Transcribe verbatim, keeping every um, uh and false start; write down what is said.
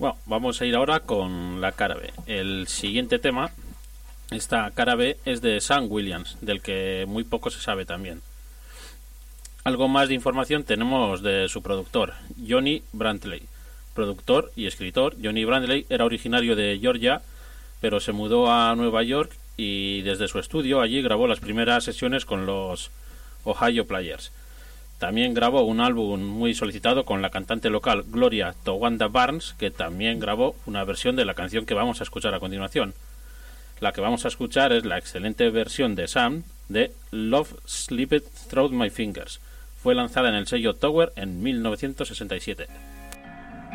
Bueno, vamos a ir ahora con la cara B. El siguiente tema, esta cara B, es de Sam Williams, del que muy poco se sabe también. Algo más de información tenemos de su productor, Johnny Brantley. Productor y escritor, Johnny Brantley era originario de Georgia, pero se mudó a Nueva York y desde su estudio allí grabó las primeras sesiones con los Ohio Players. También grabó un álbum muy solicitado con la cantante local Gloria Towanda Barnes, que también grabó una versión de la canción que vamos a escuchar a continuación. La que vamos a escuchar es la excelente versión de Sam de Love Slipped Through My Fingers. Fue lanzada en el sello Tower en mil novecientos sesenta y siete.